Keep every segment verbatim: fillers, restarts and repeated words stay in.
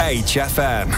H F M.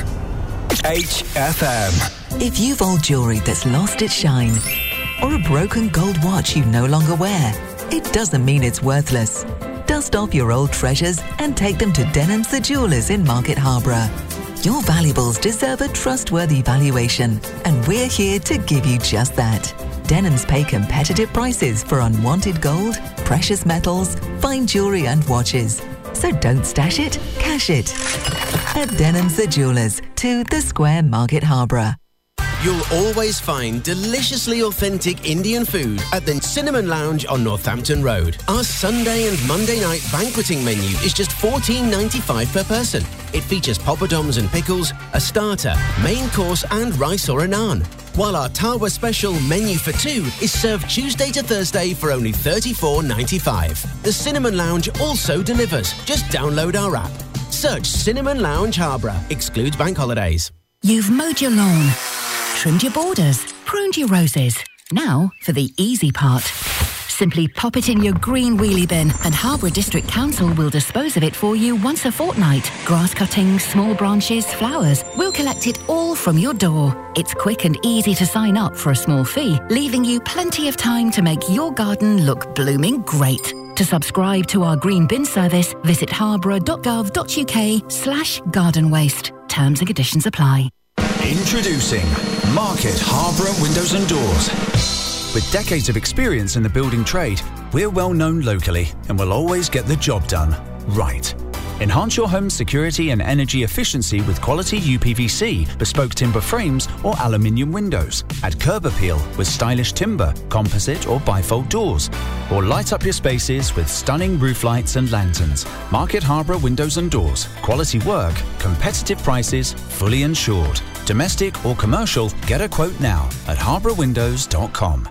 H F M. If you've old jewellery that's lost its shine, or a broken gold watch you no longer wear, it doesn't mean it's worthless. Dust off your old treasures and take them to Denham's the Jewellers in Market Harborough. Your valuables deserve a trustworthy valuation, and we're here to give you just that. Denham's pay competitive prices for unwanted gold, precious metals, fine jewellery and watches. So don't stash it, cash it. At Denham's the Jewellers, to the Square, Market Harborough. You'll always find deliciously authentic Indian food at the Cinnamon Lounge on Northampton Road. Our Sunday and Monday night banqueting menu is just fourteen ninety-five per person. It features poppadoms and pickles, a starter, main course and rice or a naan. While our Tawa special menu for two is served Tuesday to Thursday for only thirty-four ninety-five. The Cinnamon Lounge also delivers. Just download our app. Search Cinnamon Lounge Harborough. Excludes bank holidays. You've mowed your lawn, trimmed your borders, pruned your roses. Now for the easy part. Simply pop it in your green wheelie bin and Harborough District Council will dispose of it for you once a fortnight. Grass cuttings, small branches, flowers. We'll collect it all from your door. It's quick and easy to sign up for a small fee, leaving you plenty of time to make your garden look blooming great. To subscribe to our green bin service, visit harborough.gov.uk slash garden waste. Terms and conditions apply. Introducing Market Harborough Windows and Doors. With decades of experience in the building trade, we're well known locally and will always get the job done right. Enhance your home's security and energy efficiency with quality U P V C, bespoke timber frames or aluminium windows. Add curb appeal with stylish timber, composite or bifold doors. Or light up your spaces with stunning roof lights and lanterns. Market Harborough Windows and Doors. Quality work, competitive prices, fully insured. Domestic or commercial, get a quote now at harborough windows dot com.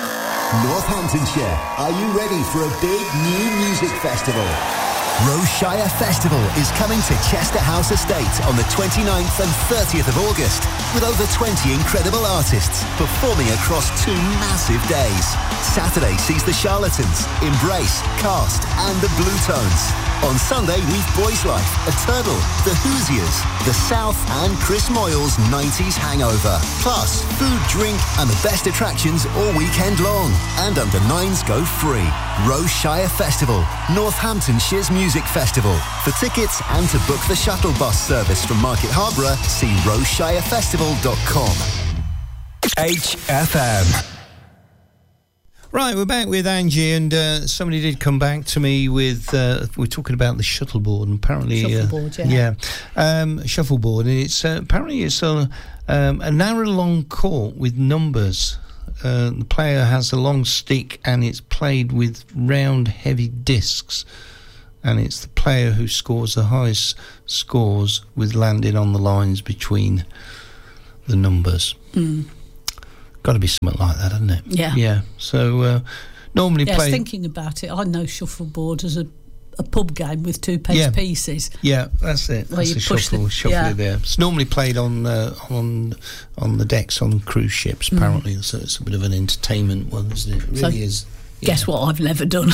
Northamptonshire, are you ready for a big new music festival? Roshire Festival is coming to Chester House Estate on the twenty-ninth and thirtieth of August with over twenty incredible artists performing across two massive days. Saturday sees the Charlatans, Embrace, Cast and the Blue Tones. On Sunday we've Boys Life, Eternal, The Hoosiers, The South and Chris Moyle's nineties Hangover. Plus food, drink and the best attractions all weekend long. And under nines go free. Roshire Festival, Northamptonshire's music festival. For tickets and to book the shuttle bus service from Market Harborough, see roshire festival dot com. H F M. Right, we're back with Angie, and uh, somebody did come back to me with, uh, we're talking about the shuffleboard, and apparently... Shuffleboard, uh, yeah. Yeah, um, shuffleboard, and it's, uh, apparently it's a, um, a narrow long court with numbers. Uh, the player has a long stick, and it's played with round, heavy discs, and it's the player who scores the highest scores with landing on the lines between the numbers. Mm. Got to be something like that, hasn't it? Yeah. Yeah. So uh, normally yes, play. thinking about it, I know shuffleboard as a, a pub game with two pence Yeah. pieces. Yeah, that's it. Where That's you the push shuffle, the- shuffle yeah. it there. It's normally played on uh, on on the decks on cruise ships. Apparently, mm. so it's a bit of an entertainment one, isn't it? It really So, is. Guess what I've never done.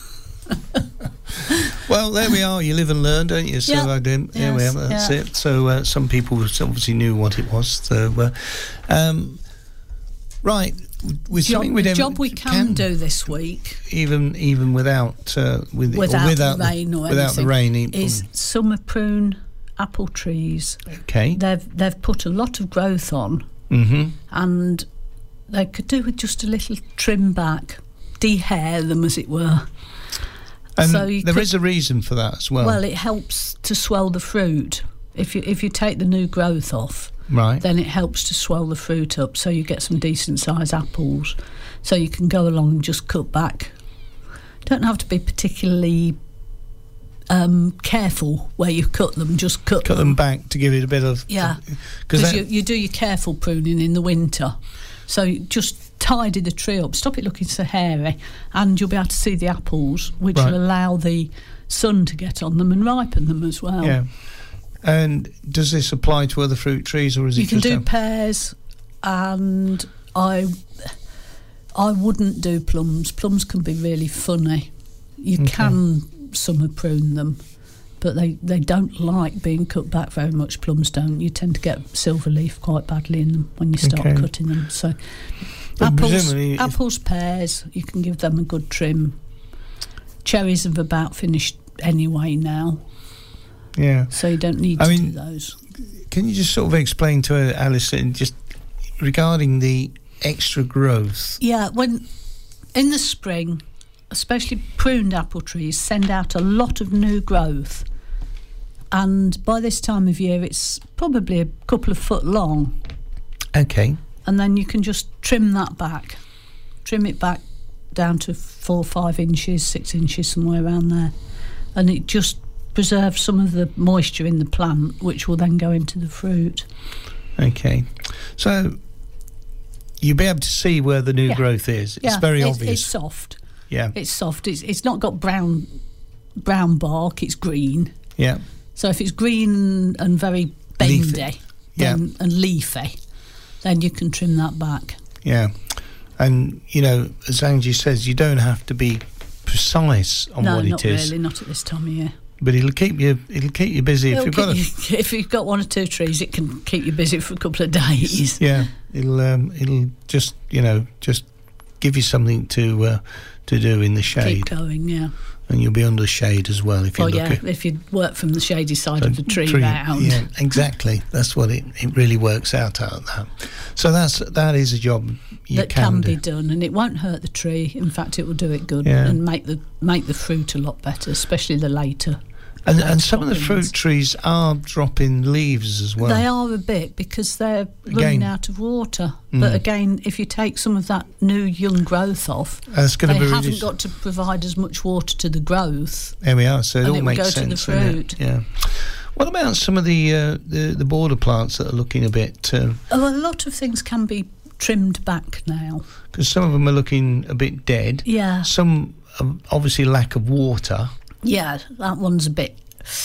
Well, there we are. You live and learn, don't you? So Yeah. I didn't. Yes, Yeah, we have. That's yeah. it. So uh, some people obviously knew what it was. So, uh, um, right, with Job, something we don't- job we can, can do this week, even even without uh, with, without, or without the rain or without anything, the rain, e- is summer prune apple trees. Okay. They've they've put a lot of growth on, Mm-hmm. and they could do with just a little trim back, de-hair them as it were. And So you there could- is a reason for that as well. Well, it helps to swell the fruit. If you if you take the new growth off, right. then it helps to swell the fruit up, so you get some decent sized apples. So you can go along and just cut back. Don't have to be particularly um, careful where you cut them. Just cut, Cut them back to give it a bit of Yeah, because because you, you do your careful pruning in the winter. So you just tidy the tree up, stop it looking so hairy, and you'll be able to see the apples, which Right. will allow the sun to get on them and ripen them as well. yeah. And does this apply to other fruit trees, or is it You can just do a- pears, and I I wouldn't do plums. Plums can be really funny. You Okay. can summer prune them, but they, they don't like being cut back very much. Plums don't. You tend to get silver leaf quite badly in them when you start Okay. cutting them. So But apples, presumably if- apples, pears, you can give them a good trim. Cherries have about finished anyway now, Yeah. so you don't need I to mean, do those. Can you just sort of explain to Alison just regarding the extra growth? Yeah, when in the spring, especially pruned apple trees send out a lot of new growth, and by this time of year it's probably a couple of foot long, Okay. and then you can just trim that back, trim it back down to four, five inches, six inches, somewhere around there, and it just preserves some of the moisture in the plant, which will then go into the fruit. Okay. So you'll be able to see where the new Yeah. growth is. It's Yeah, very it's, obvious. It's soft. Yeah. It's soft. It's it's not got brown brown bark. It's green. Yeah. So if it's green and very bendy, Leafy. Yeah. then, and leafy, then you can trim that back. Yeah. And, you know, as Angie says, you don't have to be precise on no, what not it is. really, not at this time of year. But it'll keep you it'll keep you busy if It'll you've got a, keep you- if you've got one or two trees, it can keep you busy for a couple of days. yeah, it'll um, it'll just, you know, just give you something to uh, to do in the shade. Keep going, yeah. And you'll be under shade as well if you Well, look yeah, at if you work from the shady side So of the tree, round. Yeah, exactly. That's what it, it really works out out of that. So that's that is a job you that can, can, do. be done, and it won't hurt the tree. In fact, it will do it good Yeah. and make the make the fruit a lot better, especially the later. And, later and some of the droppings. fruit trees are dropping leaves as well. They are a bit because they're running Again. out of water. Mm. But again, if you take some of that new young growth off, That's going they to be haven't really. got to provide as much water to the growth. There we are. So it and all it will makes go to the sense. doesn't fruit. it? Yeah. What about some of the, uh, the the border plants that are looking a bit? Because Oh, a lot of things can be trimmed back now. some of them are looking a bit dead. Yeah. Some um, obviously lack of water. Yeah, that one's a bit.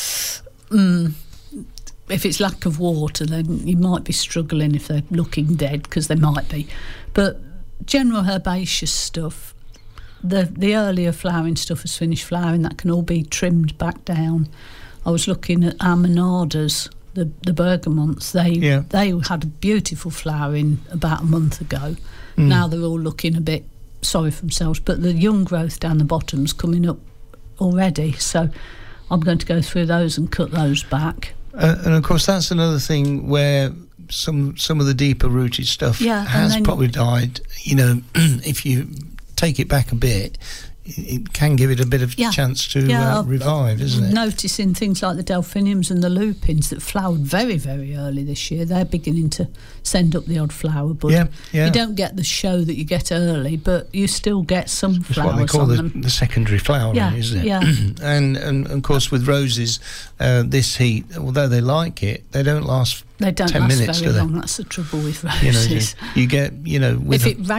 Mm, if it's lack of water, then you might be struggling if they're looking dead, because they might be. But general herbaceous stuff, the the earlier flowering stuff has finished flowering, that can all be trimmed back down. I was looking at our monadas, the the bergamonts. They Yeah. they had a beautiful flowering about a month ago. Mm. Now they're all looking a bit sorry for themselves, but the young growth down the bottom's coming up already. So I'm going to go through those and cut those back. Uh, and of course, that's another thing where some some of the deeper rooted stuff Yeah, and has then- probably died. You know, if you take it back a bit, it, it can give it a bit of Yeah. chance to Yeah, uh, I've- revive, isn't it? Noticing things like the delphiniums and the lupins that flowered very, very early this year, they're beginning to send up the odd flower bud. Yeah, yeah. You don't get the show that you get early, but you still get some It's flowers what they call on the, them. the secondary flowering, Yeah, isn't it? yeah. and, and of course, with roses, uh, this heat, although they like it, they don't last They don't ten last minutes, very do they? long. That's the trouble with You know, roses. you, you get, you know, with If a- it